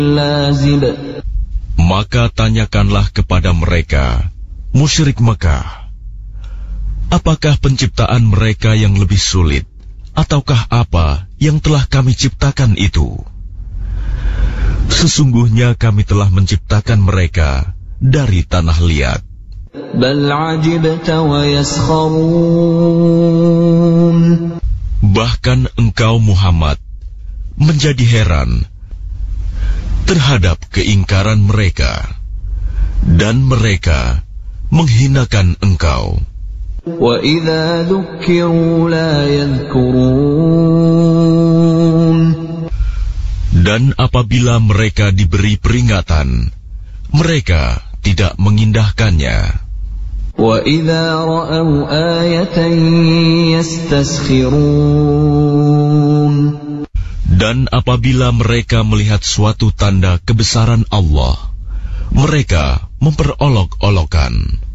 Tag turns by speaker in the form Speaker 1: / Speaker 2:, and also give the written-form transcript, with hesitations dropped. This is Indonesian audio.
Speaker 1: لازب.
Speaker 2: Maka tanyakanlah kepada mereka, musyrik Mekah, apakah penciptaan mereka yang lebih sulit, ataukah apa yang telah kami ciptakan itu? Sesungguhnya kami telah menciptakan mereka dari tanah liat.
Speaker 1: بل عجبت ويسخرون.
Speaker 2: Bahkan engkau Muhammad menjadi heran terhadap keingkaran mereka, dan mereka menghinakan engkau.
Speaker 1: وَإِذَا ذُكِّرُوا لَا يَذْكُرُونَ.
Speaker 2: Dan apabila mereka diberi peringatan, mereka tidak mengindahkannya.
Speaker 1: وَإِذَا رَأَوْا آيَةً يَسْتَسْخِرُونَ.
Speaker 2: Dan apabila mereka melihat suatu tanda kebesaran Allah, mereka memperolok-olokan.